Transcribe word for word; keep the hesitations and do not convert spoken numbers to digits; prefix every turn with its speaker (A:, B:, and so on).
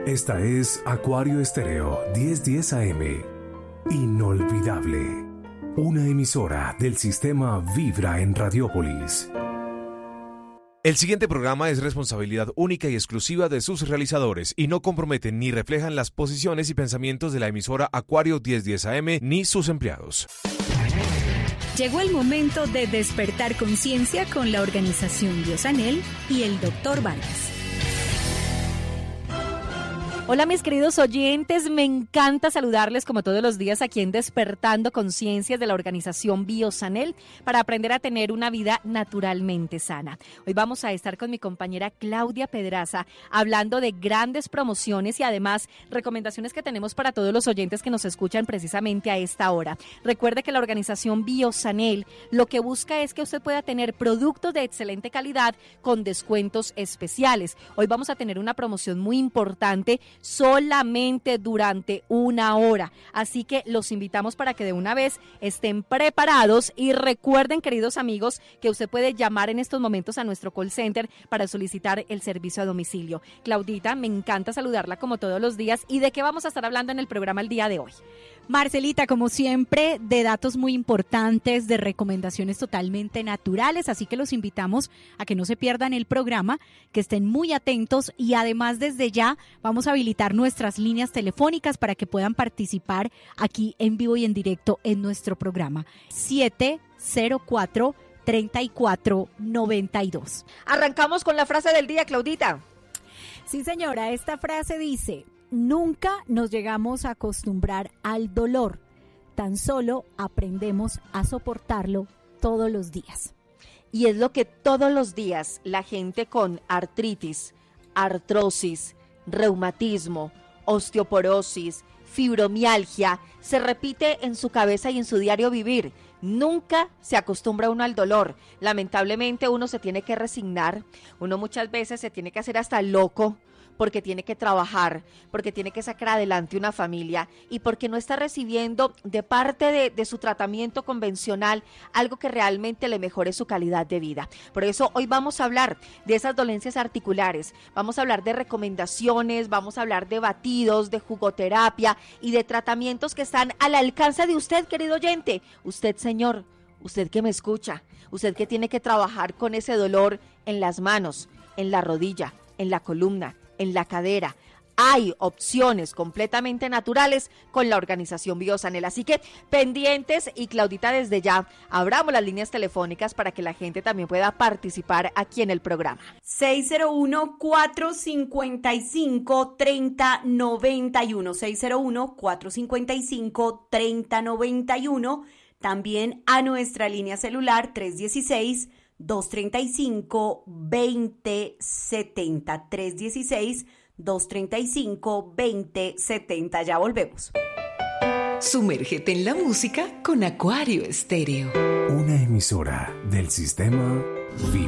A: Esta es Acuario Estéreo diez diez A M. Inolvidable. Una emisora del sistema Vibra en Radiópolis.
B: El siguiente programa es responsabilidad única y exclusiva de sus realizadores y no comprometen ni reflejan las posiciones y pensamientos de la emisora Acuario diez diez A M ni sus empleados.
C: Llegó el momento de despertar conciencia con la organización Biosanel y el doctor Vargas. Hola mis queridos oyentes, me encanta saludarles como todos los días aquí en Despertando Conciencias de la organización Biosanel para aprender a tener una vida naturalmente sana. Hoy vamos a estar con mi compañera Claudia Pedraza hablando de grandes promociones y además recomendaciones que tenemos para todos los oyentes que nos escuchan precisamente a esta hora. Recuerde que la organización Biosanel lo que busca es que usted pueda tener productos de excelente calidad con descuentos especiales. Hoy vamos a tener una promoción muy importante solamente durante una hora. Así que los invitamos para que de una vez estén preparados y recuerden, queridos amigos, que usted puede llamar en estos momentos a nuestro call center para solicitar el servicio a domicilio. Claudita, me encanta saludarla como todos los días. ¿Y de qué vamos a estar hablando en el programa el día de hoy?
D: Marcelita, como siempre, de datos muy importantes, de recomendaciones totalmente naturales, así que los invitamos a que no se pierdan el programa, que estén muy atentos y además desde ya vamos a habilitar nuestras líneas telefónicas para que puedan participar aquí en vivo y en directo en nuestro programa. siete cero cuatro, tres cuatro nueve dos.
C: Arrancamos con la frase del día, Claudita.
D: Sí, señora, esta frase dice: nunca nos llegamos a acostumbrar al dolor, tan solo aprendemos a soportarlo todos los días.
C: Y es lo que todos los días la gente con artritis, artrosis, reumatismo, osteoporosis, fibromialgia, se repite en su cabeza y en su diario vivir. Nunca se acostumbra uno al dolor. Lamentablemente uno se tiene que resignar, uno muchas veces se tiene que hacer hasta loco, porque tiene que trabajar, porque tiene que sacar adelante una familia y porque no está recibiendo de parte de, de su tratamiento convencional algo que realmente le mejore su calidad de vida. Por eso hoy vamos a hablar de esas dolencias articulares, vamos a hablar de recomendaciones, vamos a hablar de batidos, de jugoterapia y de tratamientos que están al alcance de usted, querido oyente. Usted, señor, usted que me escucha, usted que tiene que trabajar con ese dolor en las manos, en la rodilla, en la columna, en la cadera. Hay opciones completamente naturales con la organización Biosanel, así que pendientes. Y Claudita, desde ya abramos las líneas telefónicas para que la gente también pueda participar aquí en el programa.
E: seis cero uno, cuatro cinco cinco, tres cero nueve uno, seis cero uno, cuatro cinco cinco, tres cero nueve uno, también a nuestra línea celular tres uno seis, dos tres cinco, dos cero siete cero, tres uno seis, dos tres cinco, dos cero siete cero. Ya volvemos.
F: Sumérgete en la música con Acuario Estéreo.
A: Una emisora del sistema Vibra.